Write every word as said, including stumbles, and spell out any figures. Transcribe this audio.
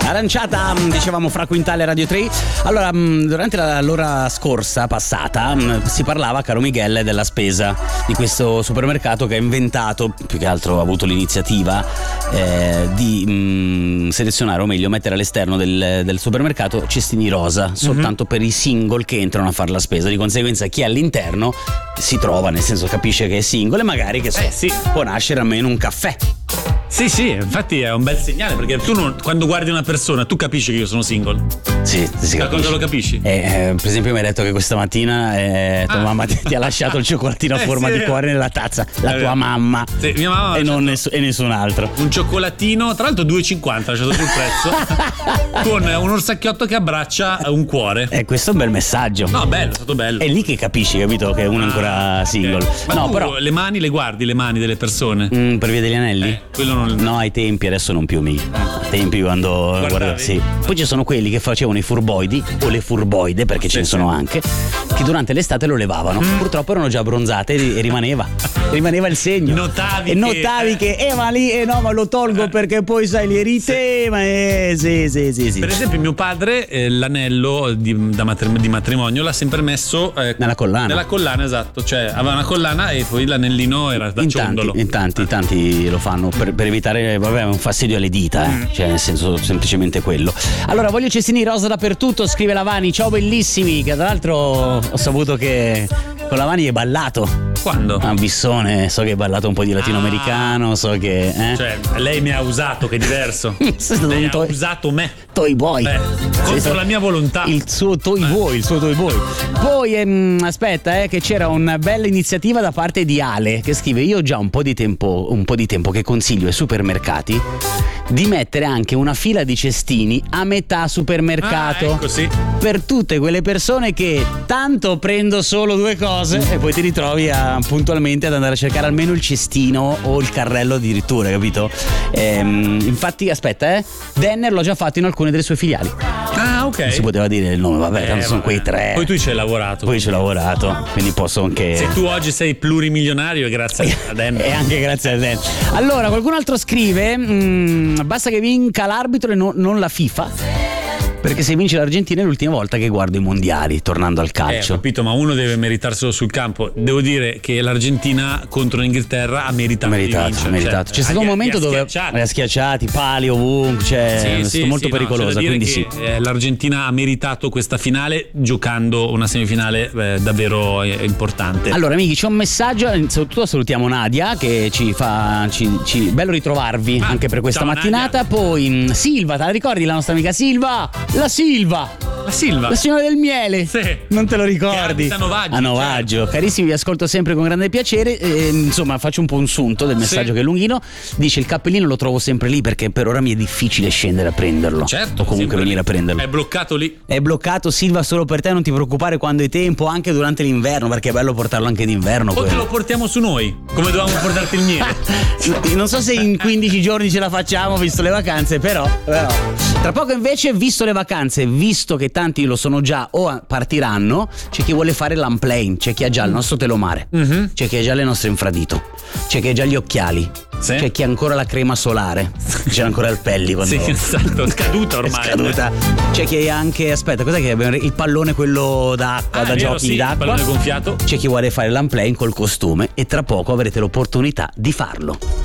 Aranciata, dicevamo fra Quintale e Radio tre. Allora, durante la, l'ora scorsa, passata, si parlava, caro Miguel, della spesa di questo supermercato che ha inventato, più che altro ha avuto l'iniziativa eh, di mh, selezionare, o meglio mettere all'esterno del, del supermercato cestini rosa, soltanto mm-hmm. per i single che entrano a fare la spesa. Di conseguenza chi è all'interno si trova, nel senso capisce che è single e magari che so, eh, sì. può nascere almeno un caffè. Sì, sì, infatti è un bel segnale, perché tu non, quando guardi una persona tu capisci che io sono single. Sì, si da cosa lo capisci? Eh, eh, per esempio mi hai detto che questa mattina eh, tua ah. mamma ti, ti ha lasciato il cioccolatino a eh, forma sì, di cuore nella tazza. La tua mamma, sì, mia mamma e, non ness- e nessun altro. Un cioccolatino, tra l'altro due e cinquanta, ha lasciato sul prezzo, con un orsacchiotto che abbraccia un cuore. E eh, questo è un bel messaggio. No, bello, è stato bello. È lì che capisci, capito, che uno è ancora single. Okay. Ma no, tu però le mani le guardi, le mani delle persone? Mm, per via degli anelli? Eh, quello non... No, ai tempi, adesso non più, mica. A tempi quando guarda, sì. Poi ci sono quelli che facevano i furboidi o le furboide, perché sì, ce ne sì. sono anche, che durante l'estate lo levavano. Mm. Purtroppo erano già bronzate e rimaneva. rimaneva il segno. Notavi e notavi che, che eh ma lì eh no ma lo tolgo perché poi sai gli eritema sì. eh sì sì sì sì. Per esempio mio padre eh, l'anello di, da matrim- di matrimonio l'ha sempre messo eh, nella collana. Nella collana, esatto, cioè aveva una collana e poi l'anellino era da in ciondolo. Tanti, in tanti, tanti lo fanno per, per evitare vabbè un fastidio alle dita, eh. mm. cioè nel senso semplicemente quello. Allora voglio cestini rosa dappertutto, scrive Lavani, ciao bellissimi, che tra l'altro ho saputo che con Lavani è ballato. Quando? A Bissone, so che hai ballato un po' di latinoamericano, ah. so che eh? Cioè lei mi ha usato, che è diverso. Lei ha toy, usato me. Toy boy. Beh, contro la mia volontà. Il suo toy boy, il suo toy boy. Poi ehm, aspetta, eh, che c'era una bella iniziativa da parte di Ale che scrive: io ho già un po' di tempo, un po' di tempo che consiglio ai supermercati di mettere anche una fila di cestini a metà supermercato. Ah, ecco, sì. Per tutte quelle persone che tanto prendo solo due cose e poi ti ritrovi a, puntualmente ad andare a cercare almeno il cestino o il carrello addirittura, capito? Ehm, infatti aspetta, eh Denner l'ho già fatto in alcune delle sue filiali. Ah, ok. Non si poteva dire il nome, vabbè, eh, tanto sono quei tre. Poi tu ci hai lavorato. Poi ci ho lavorato, quindi posso anche. Se tu oggi sei plurimilionario è grazie a Denner. E anche grazie a Denner. Allora, qualcun altro scrive: mh, basta che vinca l'arbitro e no, non la FIFA. Perché se vince l'Argentina è l'ultima volta che guardo i mondiali, tornando al calcio. Eh, ho capito, ma uno deve meritarselo sul campo. Devo dire che l'Argentina contro l'Inghilterra ha meritato, meritato, di vincere. meritato. Cioè, c'è stato un momento dove ha schiacciati, pali ovunque, cioè sì, è sì, stato molto sì, pericolosa. No, quindi che, sì. Eh, L'Argentina ha meritato questa finale giocando una semifinale eh, davvero eh, importante. Allora, amici, c'è un messaggio. Soprattutto salutiamo Nadia che ci fa. Ci, ci, bello ritrovarvi ah, anche per questa mattinata. Nadia. Poi Silva, te la ricordi la nostra amica Silva? La Silva! La Silva, la signora del miele, sì. Non te lo ricordi? A Novaggio, a Novaggio. Certo. Carissimi, vi ascolto sempre con grande piacere. Eh, insomma, faccio un po' un sunto del messaggio sì. che è lunghino. Dice: il cappellino lo trovo sempre lì perché per ora mi è difficile scendere a prenderlo. Certo. O comunque venire lì. a prenderlo. È bloccato lì. È bloccato, Silva, solo per te, non ti preoccupare quando hai tempo, anche durante l'inverno, perché è bello portarlo anche d'inverno. O te lo portiamo su noi, come dovevamo portarti il miele. Non so se in quindici giorni ce la facciamo, visto le vacanze, però, però. Tra poco invece, visto le vacanze, visto che tanti lo sono già o partiranno, c'è chi vuole fare l'unplane, c'è chi ha già il nostro telomare, mm-hmm. c'è chi ha già le nostre infradito, c'è chi ha già gli occhiali, sì. c'è chi ha ancora la crema solare, c'è ancora il pelli quando... Sì, esatto, scaduta ormai. È scaduta. C'è chi ha anche, aspetta, cos'è che abbiamo? Il pallone quello d'acqua, ah, da vero, giochi sì, d'acqua. Il pallone gonfiato. C'è chi vuole fare l'unplane col costume e tra poco avrete l'opportunità di farlo.